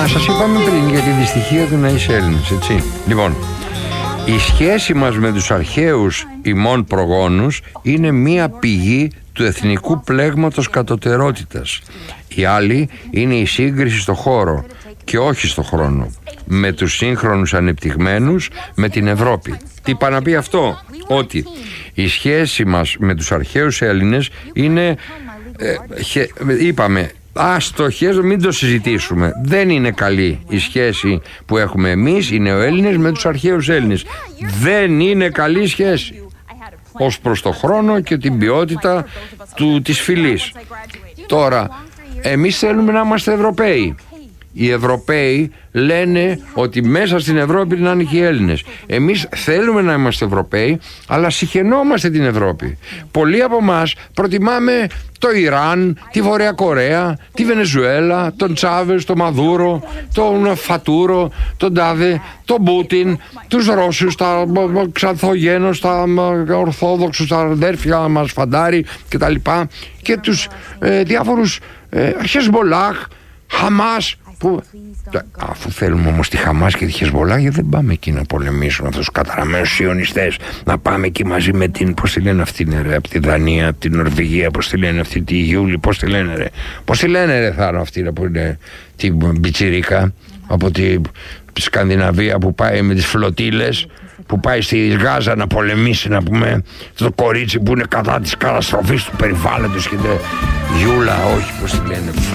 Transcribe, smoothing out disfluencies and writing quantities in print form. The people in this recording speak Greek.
σας είπαμε πριν για τη δυστυχία του να είσαι Έλληνας, έτσι. Λοιπόν, η σχέση μας με τους αρχαίους ημών προγόνους είναι μία πηγή του εθνικού πλέγματος κατωτερότητας. Η άλλη είναι η σύγκριση στο χώρο και όχι στο χρόνο με τους σύγχρονους ανεπτυγμένους, με την Ευρώπη. Τι πάει να πει αυτό? Ότι η σχέση μας με τους αρχαίους Έλληνες είναι, είπαμε, άστοχες, μην το συζητήσουμε. Δεν είναι καλή η σχέση που έχουμε εμείς, οι νεοέλληνες, με τους αρχαίους Έλληνες. Δεν είναι καλή σχέση ως προς το χρόνο και την ποιότητα της φυλής. Τώρα, εμείς θέλουμε να είμαστε Ευρωπαίοι. Οι Ευρωπαίοι λένε ότι μέσα στην Ευρώπη να είναι και οι Έλληνες. Εμείς θέλουμε να είμαστε Ευρωπαίοι, αλλά συχαινόμαστε την Ευρώπη. Πολλοί από εμάς προτιμάμε το Ιράν, τη Βόρεια Κορέα, τη Βενεζουέλα, τον Τσάβες, τον Μαδούρο, τον Φατούρο, τον Τάδε, τον Πούτιν, τους Ρώσους, τα Ξανθογένος, τα Ορθόδοξους, τα αδέρφια μας Φαντάρι κτλ. Και τους διάφορους Χεσμολάχ, Χαμάς. Αφού θέλουμε όμως τη Χαμάς και τη Χεσμολάχ, γιατί δεν πάμε εκεί να πολεμήσουμε αυτούς τους καταραμένους σιωνιστές? Να πάμε εκεί μαζί με την, πώς τη λένε αυτή, ρε, από τη Δανία, από την Νορβηγία, πώς τη λένε αυτή, τη Γιούλη, πώς τη λένε ρε Θάρο αυτή, που είναι την πιτσιρίκα από τη Σκανδιναβία, που πάει με τις φλωτίλες, που πάει στη Γάζα να πολεμήσει, να πούμε, το κορίτσι που είναι κατά της καταστροφής του περιβάλλοντος και Γιούλα, όχι, πώς τη λένε,